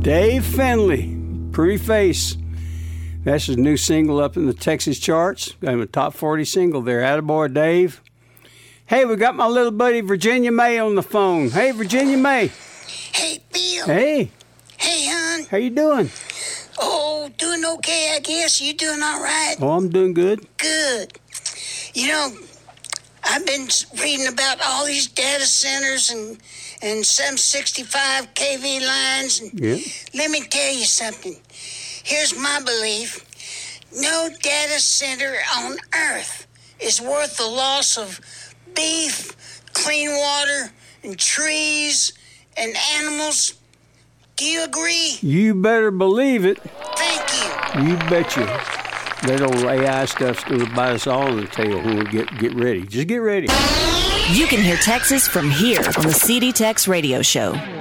Dave Finley, Pretty Face. That's his new single up in the Texas charts. Got him a top 40 single there. Attaboy, Dave. Hey, we got my little buddy Virginia May on the phone. Hey, Virginia May. Hey, Bill. Hey. Hey, hon. How you doing? Oh, doing okay, I guess. You doing all right? Oh, I'm doing good. Good. You know, I've been reading about all these data centers and 765 kV lines. And Yeah. let me tell you something. Here's my belief. No data center on Earth is worth the loss of beef, clean water, and trees and animals. Do you agree? You better believe it. Thank you. You betcha. That old AI stuff's going to bite us all in the tail when we get ready. Just get ready. You can hear Texas from here on the CD Tex Radio Show.